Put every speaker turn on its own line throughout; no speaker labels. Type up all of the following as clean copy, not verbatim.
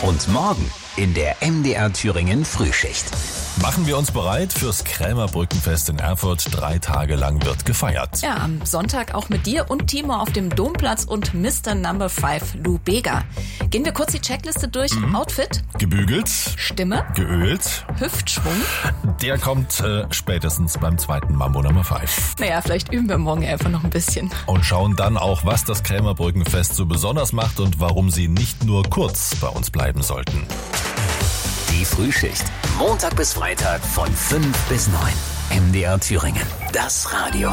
Und morgen in der MDR Thüringen Frühschicht.
Machen wir uns bereit fürs Krämerbrückenfest in Erfurt. 3 Tage lang wird gefeiert.
Ja, am Sonntag auch mit dir und Timo auf dem Domplatz und Mr. Number 5 Lou Bega. Gehen wir kurz die Checkliste durch. Outfit.
Gebügelt.
Stimme.
Geölt.
Hüftschwung.
Der kommt spätestens beim zweiten Mambo Nummer 5.
Naja, vielleicht üben wir morgen einfach noch ein bisschen.
Und schauen dann auch, was das Krämerbrückenfest so besonders macht und warum sie nicht nur kurz bei uns bleiben sollten.
Die Frühschicht. Montag bis Freitag von 5 bis 9. MDR Thüringen. Das Radio.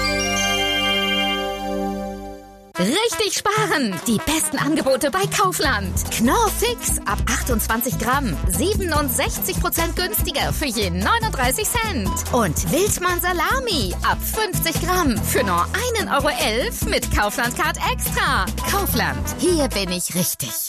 Richtig sparen! Die besten Angebote bei Kaufland. Knorr Fix ab 28 Gramm. 67% günstiger für je 39 Cent. Und Wildmann Salami ab 50 Gramm für nur 1,11 € mit Kaufland Card Extra. Kaufland, hier bin ich richtig.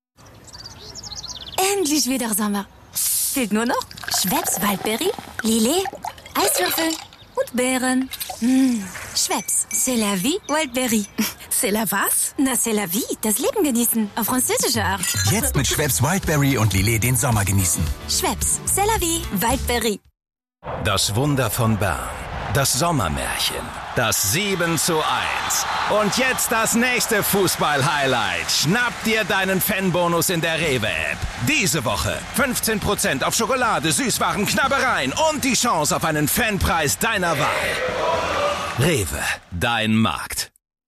Endlich wieder Sommer. Fehlt nur noch Schweppes Waldbeere, Lillet, Eiswürfel und Beeren. Schweppes, c'est la vie, Waldbeere. C'est la was? Na, c'est la vie, das Leben genießen, auf französische Art.
Jetzt mit Schweppes Wildberry und Lillet den Sommer genießen.
Schweppes, c'est la vie, Waldbeere.
Das Wunder von Bern. Das Sommermärchen. Das 7:1. Und jetzt das nächste Fußball-Highlight. Schnapp dir deinen Fanbonus in der Rewe-App. Diese Woche 15% auf Schokolade, Süßwaren, Knabbereien und die Chance auf einen Fanpreis deiner Wahl. Rewe, dein Markt.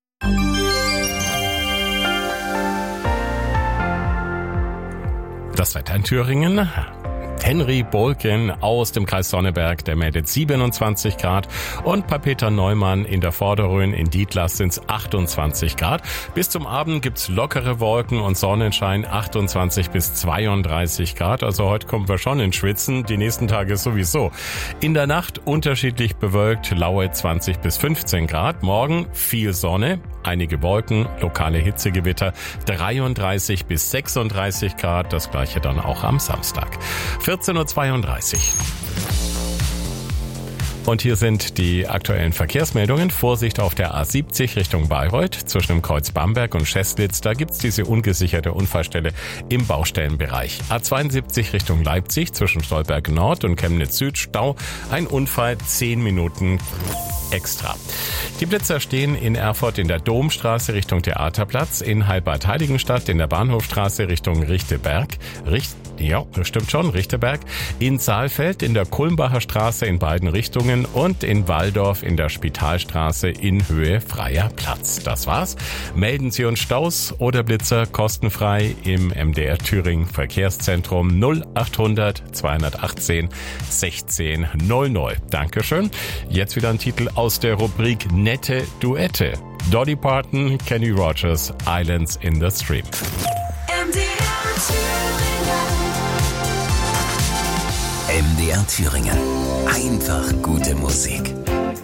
Das Wetter in Thüringen. Henry Bolken aus dem Kreis Sonneberg, der meldet 27 Grad. Und bei Peter Neumann in der Vorderrhön in Dietlas sind es 28 Grad. Bis zum Abend gibt's lockere Wolken und Sonnenschein, 28 bis 32 Grad. Also heute kommen wir schon ins Schwitzen, die nächsten Tage sowieso. In der Nacht unterschiedlich bewölkt, laue 20 bis 15 Grad. Morgen viel Sonne, einige Wolken, lokale Hitzegewitter, 33 bis 36 Grad. Das gleiche dann auch am Samstag. 14:32 Uhr. Und hier sind die aktuellen Verkehrsmeldungen. Vorsicht auf der A70 Richtung Bayreuth zwischen dem Kreuz Bamberg und Scheßlitz. Da gibt's diese ungesicherte Unfallstelle im Baustellenbereich. A72 Richtung Leipzig zwischen Stolberg Nord und Chemnitz Süd Stau. Ein Unfall, 10 Minuten extra. Die Blitzer stehen in Erfurt in der Domstraße Richtung Theaterplatz, in Heilbad-Heiligenstadt in der Bahnhofstraße Richtung Richteberg. Richteberg. In Saalfeld in der Kulmbacher Straße in beiden Richtungen und in Walldorf in der Spitalstraße in Höhe Freier Platz. Das war's. Melden Sie uns Staus oder Blitzer kostenfrei im MDR Thüringen Verkehrszentrum 0800 218 16 00. Dankeschön. Jetzt wieder ein Titel aus der Rubrik Nette Duette. Dolly Parton, Kenny Rogers, Islands in the Stream.
MDR Thüringen. Einfach gute Musik.